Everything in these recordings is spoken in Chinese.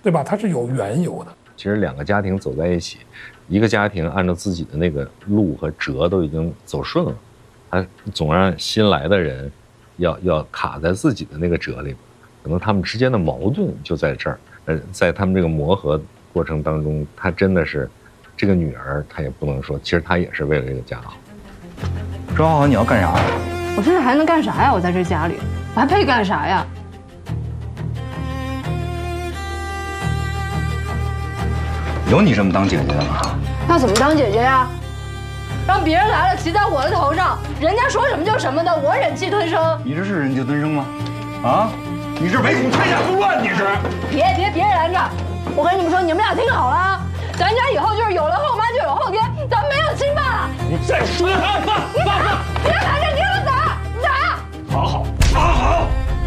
对吧？它是有缘由的。 其实两个家庭走在一起，一个家庭按照自己的那个路和辙都已经走顺了，他总让新来的人要卡在自己的那个辙里，可能他们之间的矛盾就在这儿。在他们这个磨合过程当中，他真的是这个女儿，她也不能说，其实她也是为了这个家好。 庄浩，你要干啥呀？ 我现在还能干啥呀？我在这家里，我还配干啥呀？ 有你这么当姐姐的吗？ 那怎么当姐姐呀？让别人来了骑在我的头上，人家说什么就什么的，我忍气吞声。 你这是忍气吞声吗？啊？你这唯恐天下不乱，你是？ 别拦着！我跟你们说，你们俩听好了，咱家以后就是有了后妈就有后爹，咱没有亲爸了。 你再说，放！ 别拦着，你给我打！ 好。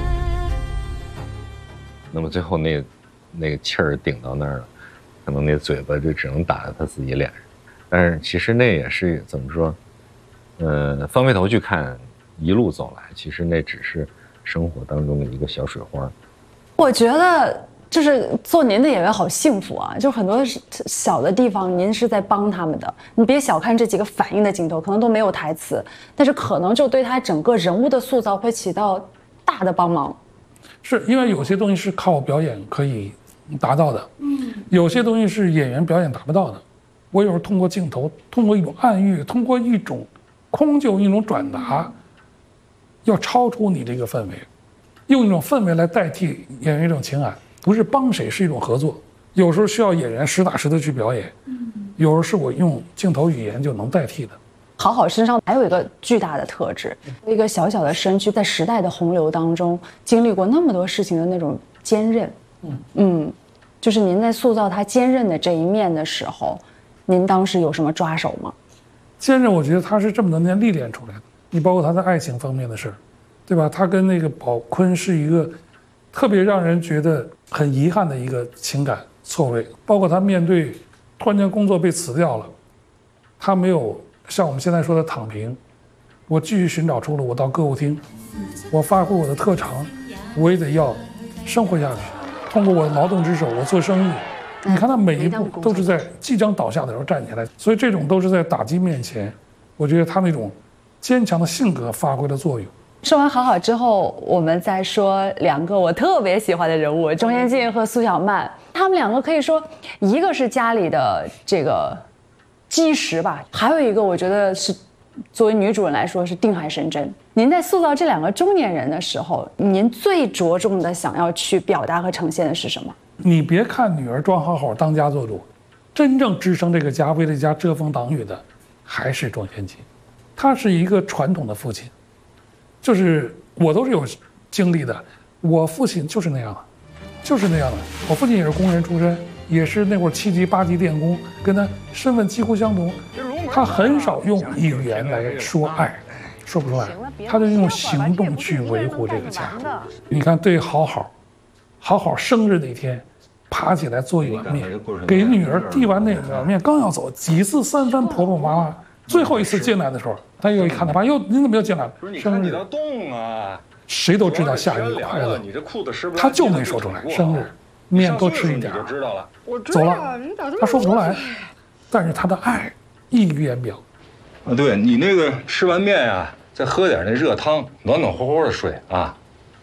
那么最后那个气儿顶到那儿了，可能那嘴巴就只能打在他自己脸上。但是其实那也是怎么说？翻回头去看，一路走来，其实那只是生活当中的一个小水花。 我觉得就是做您的演员好幸福啊！就很多小的地方，您是在帮他们的。你别小看这几个反应的镜头，可能都没有台词，但是可能就对他整个人物的塑造会起到大的帮忙。 是因为有些东西是靠表演可以达到的，有些东西是演员表演达不到的。我有时候通过镜头，通过一种暗喻，通过一种空就一种转达，要超出你这个氛围，用一种氛围来代替演员一种情感，不是帮谁，是一种合作。有时候需要演员实打实的去表演，有时候是我用镜头语言就能代替的。 好好身上还有一个巨大的特质，一个小小的身躯，在时代的洪流当中经历过那么多事情的那种坚韧。就是您在塑造他坚韧的这一面的时候，您当时有什么抓手吗？ 坚韧，我觉得他是这么多年历练出来的。你包括他的爱情方面的事儿，对吧？他跟那个宝坤是一个特别让人觉得很遗憾的一个情感错位。包括他面对突然间工作被辞掉了，他没有像我们现在说的躺平，我继续寻找出路，我到歌舞厅，我发挥我的特长，我也得要生活下去。通过我的劳动之手，我做生意。你看他每一步都是在即将倒下的时候站起来，所以这种都是在打击面前，我觉得他那种坚强的性格发挥了作用。 说完好好之后，我们再说两个我特别喜欢的人物，钟先进和苏小曼。他们两个可以说，一个是家里的这个基石吧，还有一个我觉得是作为女主人来说是定海神针。您在塑造这两个中年人的时候，您最着重的想要去表达和呈现的是什么？ 你别看女儿庄好好当家做主，真正支撑这个家、为这家遮风挡雨的还是庄先进。他是一个传统的父亲，就是我都是有经历的，我父亲就是那样的，就是那样的。我父亲也是工人出身，也是那会儿7级8级电工，跟他身份几乎相同。他很少用语言来说爱，说不出来，他就用行动去维护这个家。你看，对好好生日那天，爬起来做一碗面，给女儿递完那碗面，刚要走，几次三番婆婆妈妈，最后一次进来的时候，他又一看他爸，又你怎么又进来了？生日动啊！ 谁都知道下雨快乐，他就没说出来。生日面多吃一点，走了，他说不出来，但是他的爱溢于言表。 啊，对你那个吃完面呀，再喝点那热汤，暖暖和和的睡啊。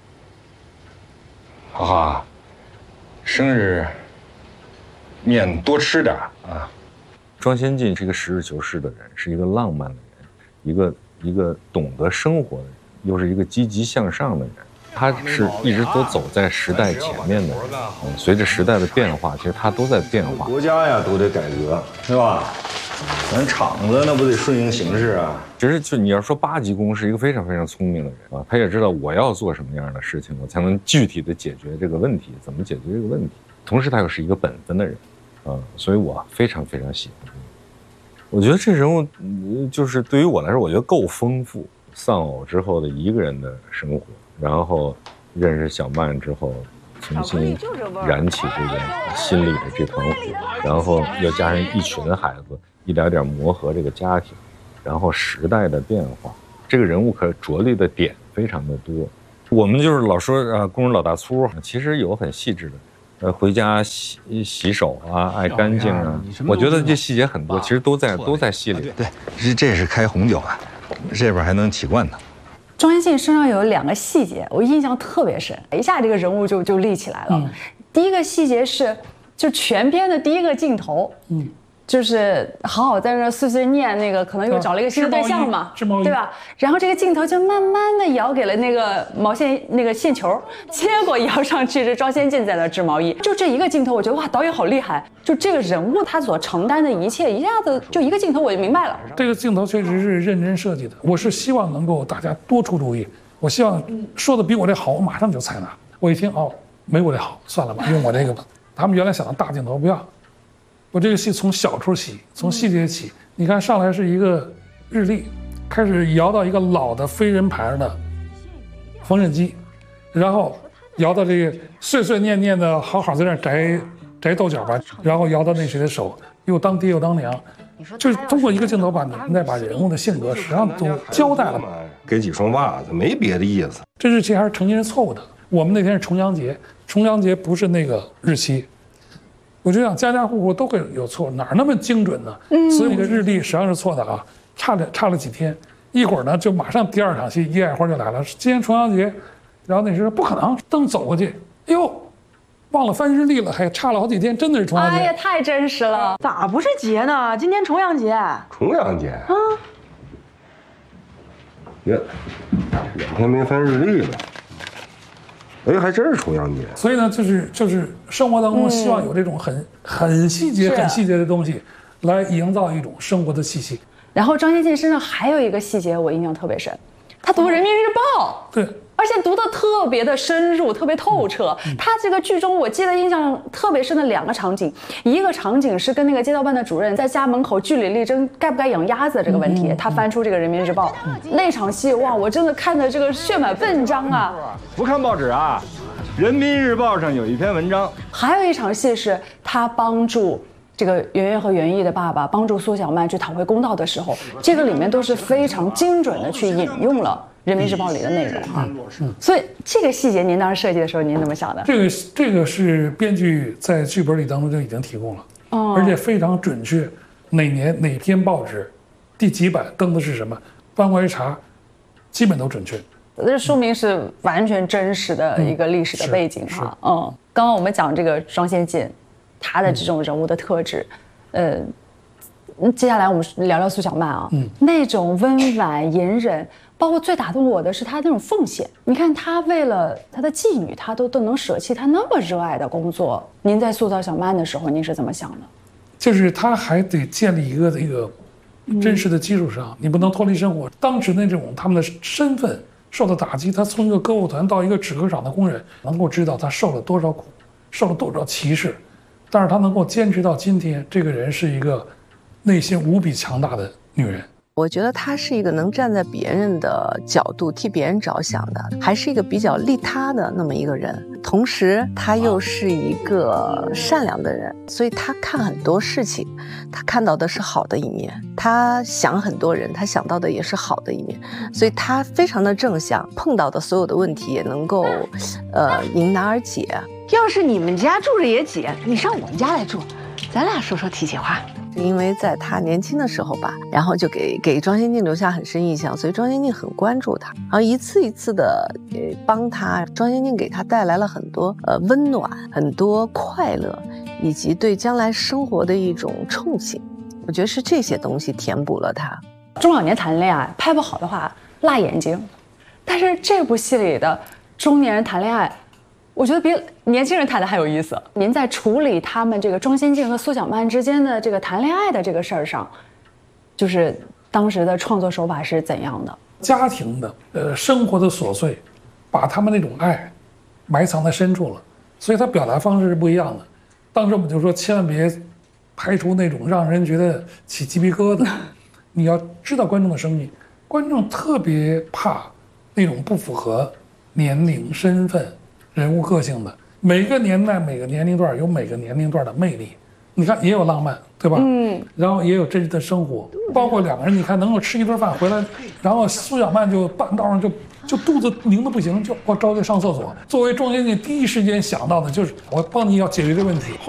好好，生日面多吃点啊。 庄先进是一个实事求是的人，是一个浪漫的人，一个懂得生活的人，又是一个积极向上的人。他是一直都走在时代前面的人，随着时代的变化，其实他都在变化。 国家呀都得改革，是吧？咱厂子那不得顺应形势啊。 其实就你要说8级工是一个非常非常聪明的人啊，他也知道我要做什么样的事情，我才能具体的解决这个问题，怎么解决这个问题。同时他又是一个本分的人，所以我非常非常喜欢他。我觉得这人物就是对于我来说，我觉得够丰富。丧偶之后的一个人的生活，然后认识小曼之后，重新燃起这个心里的这团火，然后又加上一群孩子，一点点磨合这个家庭，然后时代的变化，这个人物可着力的点非常的多。我们就是老说工人老大粗，其实有很细致的， 回家洗手啊，爱干净啊。我觉得这细节很多，其实都在戏里。 对，这是开红酒的，这边还能起罐头。 庄严信身上有2个细节，我印象特别深，一下这个人物就立起来了。第一个细节是，就全片的第一个镜头，就是好好在那碎碎念那个，可能又找了一个新的对象嘛，对吧？然后这个镜头就慢慢的摇给了那个毛线那个线球，结果摇上去是庄先进在那织毛衣。就这一个镜头，我觉得哇，导演好厉害！就这个人物他所承担的一切，一下子就一个镜头我就明白了。 这个镜头确实是认真设计的，我是希望能够大家多出主意。我希望说的比我这好，我马上就采纳。我一听哦，没我这好，算了吧，用我这个吧。他们原来想的大镜头不要。我这个戏从小处起，从细节起，你看上来是一个日历，开始摇到一个老的飞人牌的缝纫机，然后摇到这个碎碎念念的好好在那摘豆角吧，然后摇到那谁的手，又当爹又当娘，就是通过一个镜头把人物的性格实际上都交代了嘛。 给几双袜子，没别的意思。 这日期还是成年人错误的。我们那天是重阳节，重阳节不是那个日期。我就想家家户户都会有错，哪那么精准呢？所以那个日历实际上是错的啊，差了几天，一会儿呢就马上第2场戏叶爱花就来了，今天重阳节，然后那时候不可能，等走过去，哎呦，忘了翻日历了，还差了好几天，真的是重阳节。 哎呀，太真实了， 咋不是节呢？今天重阳节。 重阳节啊，呀，2天没翻日历了。哎，还真是重阳节。 所以呢，就是生活当中希望有这种很细节、很细节的东西，来营造一种生活的气息。 然后张先进身上还有一个细节我印象特别深，他读《人民日报》， 对， 而且读得特别的深入，特别透彻。他这个剧中我记得印象特别深的2个场景，一个场景是跟那个街道办的主任在家门口据理力争该不该养鸭子这个问题，他翻出这个《人民日报》那场戏，哇，我真的看的这个血满贲张啊！ 不看报纸啊，《人民日报》上有一篇文章。 还有一场戏是他帮助这个圆圆和袁毅的爸爸帮助苏小曼去讨回公道的时候，这个里面都是非常精准的去引用了《人民日报》里的内容啊。所以这个细节您当时设计的时候您怎么想的？ 这个是编剧在剧本里当中就已经提供了，而且非常准确，哪年哪篇报纸第几版登的是什么，翻过来查，基本都准确。 这说明是完全真实的一个历史的背景哈。刚刚我们讲这个庄先进，他的这种人物的特质，接下来我们聊聊苏小曼啊，那种温婉隐忍，包括最打动我的是他那种奉献。你看他为了他的妓女，他都能舍弃他那么热爱的工作。您在塑造小曼的时候，您是怎么想的？ 就是他还得建立一个这个真实的基础上，你不能脱离生活。当时那种他们的身份受到打击，他从一个歌舞团到一个纸壳厂的工人，能够知道他受了多少苦，受了多少歧视，但是他能够坚持到今天。这个人是一个内心无比强大的女人。 我觉得她是一个能站在别人的角度替别人着想的，还是一个比较利他的那么一个人。同时，她又是一个善良的人，所以她看很多事情，她看到的是好的一面；她想很多人，她想到的也是好的一面，所以她非常的正向，碰到的所有的问题也能够，迎难而解。 要是你们家住着也挤，你上我们家来住，咱俩说说题企划。 因为在他年轻的时候吧，然后就给庄先进留下很深印象，所以庄先进很关注他，然后一次一次的帮他。庄先进给他带来了很多温暖，很多快乐，以及对将来生活的一种憧憬。我觉得是这些东西填补了他。 中老年谈恋爱拍不好的话辣眼睛，但是这部戏里的中年人谈恋爱，我觉得比年轻人谈的还有意思。您在处理他们这个庄先进和苏小曼之间的这个谈恋爱的这个事儿上，就是当时的创作手法是怎样的？ 家庭的生活的琐碎，把他们那种爱埋藏在深处了，所以他表达方式是不一样的。当时我们就说，千万别拍出那种让人觉得起鸡皮疙瘩。你要知道观众的生命，观众特别怕那种不符合年龄、身份、人物个性的。每个年代、每个年龄段有每个年龄段的魅力， 你看也有浪漫，对吧？然后也有真实的生活，包括两个人，你看能够吃一顿饭回来，然后苏小曼就半道上就肚子拧得不行，就我着急上厕所。作为中间镜第一时间想到的就是我帮你要解决这个问题。